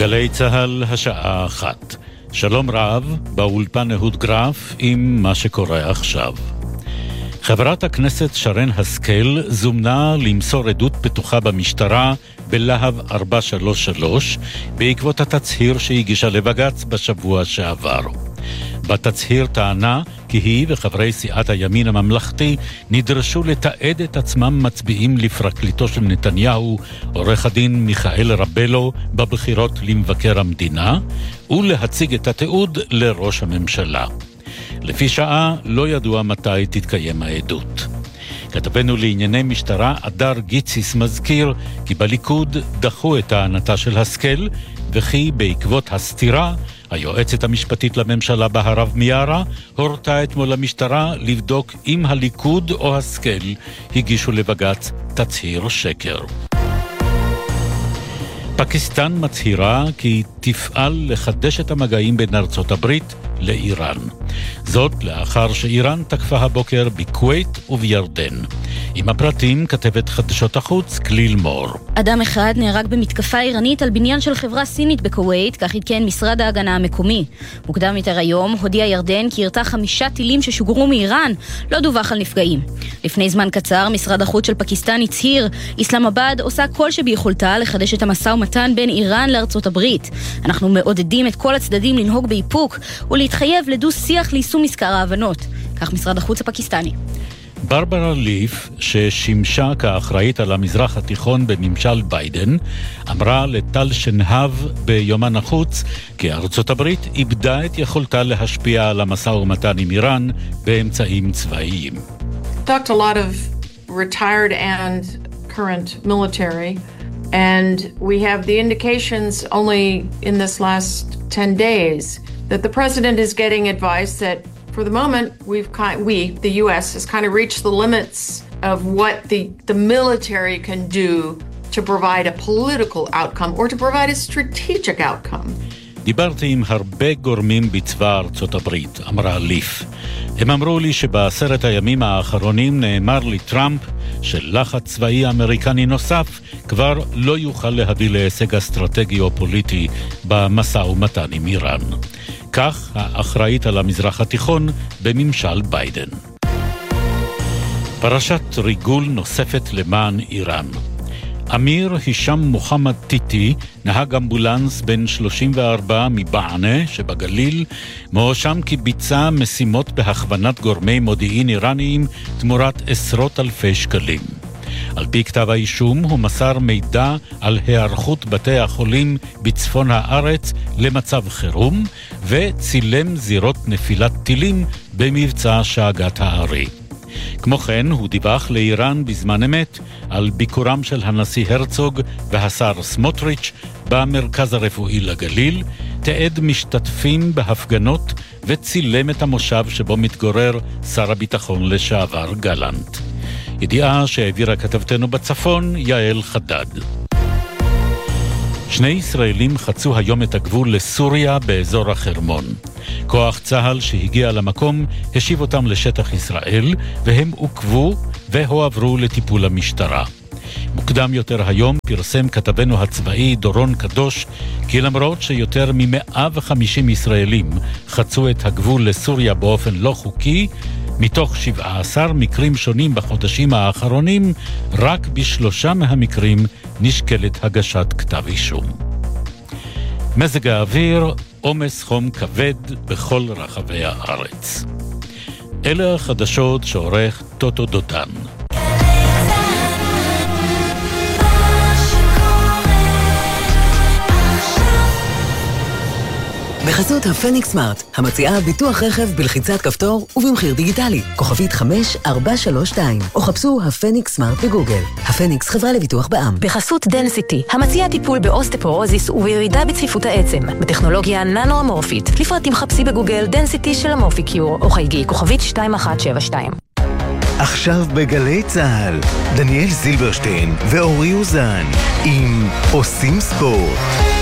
גלי צהל השעה 1. שלום רב, באולפן אהוד גרף עם מה שקורה עכשיו. חברת הכנסת שרן השכל זומנה למסור עדות פתוחה במשטרה בלהב 433 בעקבות התצהיר שהגישה לבג"ץ בשבוע שעבר. בתצהיר טענה כי היא וחברי סיעת הימין הממלכתי נדרשו לתעד את עצמם מצביעים לפרקליטו של נתניהו, עורך הדין מיכאל רבלו, בבחירות למבקר המדינה, ולהציג את התיעוד לראש הממשלה. לפי שעה לא ידוע מתי תתקיים העדות. כתבנו לענייני משטרה אדר גיציס מזכיר כי בליכוד דחו את טענתה של השכל, וכי בעקבות הסתירה היועצת המשפטית לממשלה בהרב מיארה הורתה אתמול למשטרה לבדוק אם הליכוד או השכל הגישו לבג"ץ תצהיר שקר. פקיסטן מצהירה כי תפעל לחדש את המגעים בין ארצות הברית לאיראן. זאת לאחר שאיראן תקפה הבוקר בכווית ובירדן. עם הפרטים כתבת חדשות החוץ כליל מור. אדם אחד נהרג במתקפה איראנית על בניין של חברה סינית בכווית, כך עדכן משרד ההגנה המקומי. מוקדם יותר היום הודיע ירדן כי ירתה 5 טילים ששוגרו מאיראן, לא דווח על נפגעים. לפני זמן קצר משרד החוץ של פקיסטן הצהיר, איסלאמבאד עושה כל שביכולתה לחדש את המשא ומתן בין איראן לארצות הברית. אנחנו מעודדים את כל הצדדים לנהוג באיפוק ולהתחייב לדו שיח ליישום מזכר ההבנות, כך משרד החוץ הפקיסטני. ברברה ליף, ששימשה כאחראית על המזרח התיכון בממשל ביידן, אמרה לטל שנהב ביומן החוץ כי ארצות הברית איבדה את יכולתה להשפיע על המשא ומתן עם איראן באמצעים צבאיים. Talked a lot of retired and current military, and we have the indications only in this last 10 days that the president is getting advice that for the moment, the U.S. has kind of reached the limits of what the military can do to provide a political outcome or to provide a strategic outcome. דיברתי עם הרבה גורמים בצבא ארצות הברית, אמרה ליף. הם אמרו לי שבעשרת הימים האחרונים נאמר לי טראמפ שלחץ צבאי אמריקני נוסף כבר לא יוכל להביא להישג אסטרטגי או פוליטי במשא ומתן עם איראן. כך האחראית על המזרח התיכון בממשל ביידן. פרשת ריגול נוספת למען איראן. אמיר הישם מוחמד טיטי, נהג אמבולנס בן 34 מבענה שבגליל, מואשם כי ביצע משימות בהכוונת גורמי מודיעין איראניים תמורת עשרות אלפי שקלים. על פי כתב האישום הוא מסר מידע על היערכות בתי החולים בצפון הארץ למצב חירום, וצילם זירות נפילת טילים במבצע שאגת הארי. כמו כן הוא דיווח לאיראן בזמן אמת על ביקורם של הנשיא הרצוג והשר סמוטריץ' במרכז הרפואי לגליל, תעד משתתפים בהפגנות וצילם את המושב שבו מתגורר שר הביטחון לשעבר גלנט. ידיעה שהעבירה כתבתנו בצפון יעל חדד. 2 ישראלים חצו היום את הגבול לסוריה באזור החרמון. כוח צהל שהגיע למקום השיב אותם לשטח ישראל, והם עוכבו והועברו לטיפול המשטרה. מוקדם יותר היום פרסם כתבנו הצבאי דורון קדוש כי למרות שיותר מ-150 ישראלים חצו את הגבול לסוריה באופן לא חוקי, מתוך 17 מקרים שונים בחודשים האחרונים, רק ב3 מהמקרים נשקלת הגשת כתב אישום. מזג האוויר, עומס חום כבד בכל רחבי הארץ. אלה החדשות שעורך טוטו דודן. בחסות הפניקס סמארט, המציעה ביטוח רכב בלחיצת כפתור ובמחיר דיגיטלי, כוכבית 5432, או חפשו הפניקס סמארט בגוגל. הפניקס חברה לביטוח בע"מ. בחסות דנסיטי, המציעה טיפול באוסטפורוזיס ובירידה בצפיפות העצם, בטכנולוגיה ננו-אמורפית. לפרטים חפשי בגוגל דנסיטי של אמורפיקיור, או חייגי כוכבית 2172. עכשיו בגלי צהל, דניאל זילברשטיין ואורי אוזן עם עושים ספורט.